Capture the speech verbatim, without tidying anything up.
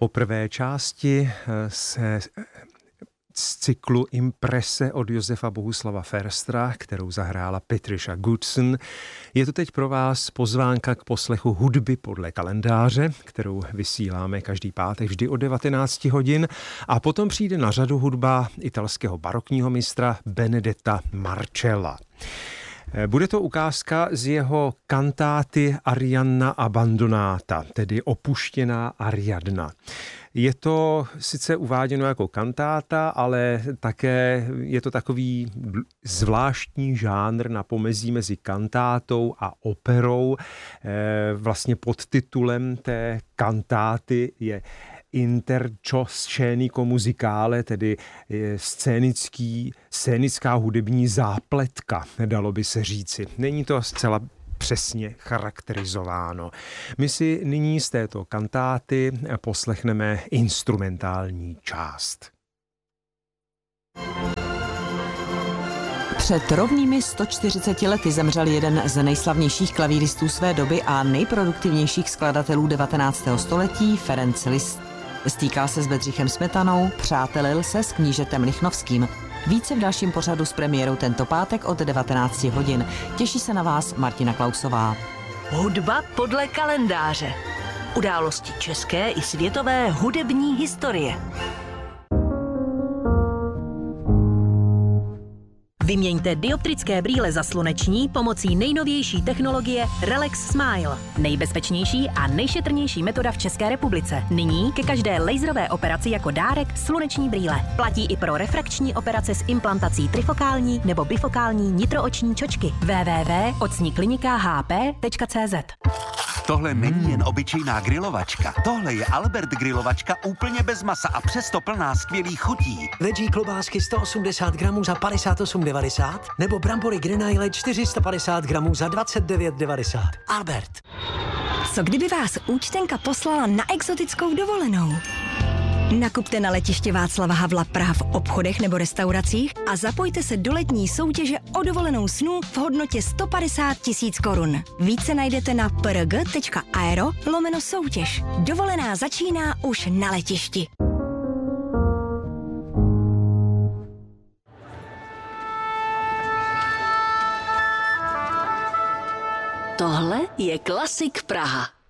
Po prvé části se z cyklu Imprese od Josefa Bohuslava Ferstra, kterou zahrála Patricia Goodson. Je to teď pro vás pozvánka k poslechu hudby podle kalendáře, kterou vysíláme každý pátek vždy od devatenáct hodin. A potom přijde na řadu hudba italského barokního mistra Benedetta Marcella. Bude to ukázka z jeho kantáty Arianna Abbandonata, tedy Opuštěná Ariadna. Je to sice uváděno jako kantáta, ale také je to takový zvláštní žánr na pomezí mezi kantátou a operou. Vlastně podtitulem té kantáty je Intercioscenico musicale, tedy scénický, scénická hudební zápletka, dalo by se říci. Není to zcela přesně charakterizováno. My si nyní z této kantáty poslechneme instrumentální část. Před rovnými sto čtyřiceti lety zemřel jeden z nejslavnějších klavíristů své doby a nejproduktivnějších skladatelů devatenáctého století, Ferenc Liszt. Stýkal se s Bedřichem Smetanou, přátelil se s knížetem Lichnowským. Více v dalším pořadu s premiérou tento pátek od devatenácti hodin. Těší se na vás Martina Klausová. Hudba podle kalendáře. Události české i světové hudební historie. Vyměňte dioptrické brýle za sluneční pomocí nejnovější technologie Relax Smile. Nejbezpečnější a nejšetrnější metoda v České republice. Nyní ke každé laserové operaci jako dárek sluneční brýle. Platí i pro refrakční operace s implantací trifokální nebo bifokální nitrooční čočky. w w w tečka ocní klinika h p tečka c z. Tohle není jen obyčejná grilovačka. Tohle je Albert grilovačka úplně bez masa a přesto plná skvělých chutí. Veggie klobásky sto osmdesát gramů za padesát osm devadesát nebo brambory Grenaille čtyři sta padesát gramů za dvacet devět devadesát. Albert. Co kdyby vás účtenka poslala na exotickou dovolenou? Nakupte na letiště Václava Havla Praha v obchodech nebo restauracích a zapojte se do letní soutěže o dovolenou snů v hodnotě sto padesát tisíc korun. Více najdete na prg tečka aero lomeno soutěž. Dovolená začíná už na letišti. Tohle je Klasik Praha.